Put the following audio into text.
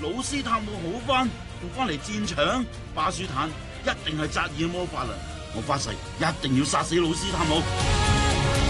老斯探母好翻，仲翻嚟戰場，巴舒坦一定係扎爾魔法啦！我發誓一定要殺死老斯探母。